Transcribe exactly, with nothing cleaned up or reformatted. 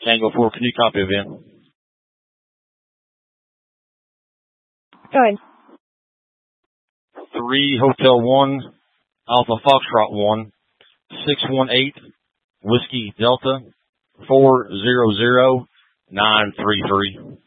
Tango four, can you copy event? Go ahead. three, Hotel one, Alpha Foxtrot one, six one eight, Whiskey Delta, four zero zero, nine three three.